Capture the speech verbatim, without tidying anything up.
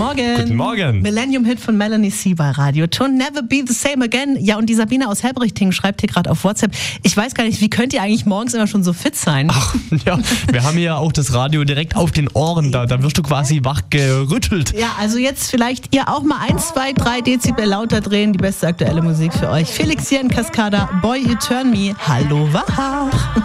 Morgen. Guten Morgen. Millennium-Hit von Melanie C. bei Radio To Never Be the Same Again. Ja, und die Sabine aus Helbrichting schreibt hier gerade auf WhatsApp, ich weiß gar nicht, wie könnt ihr eigentlich morgens immer schon so fit sein? Ach, ja, wir haben hier auch das Radio direkt auf den Ohren, da, da wirst du quasi wach gerüttelt. Ja, also jetzt vielleicht ihr auch mal eins, zwei, drei Dezibel lauter drehen, die beste aktuelle Musik für euch. Felix hier in Cascada, Boy You Turn Me, hallo wach.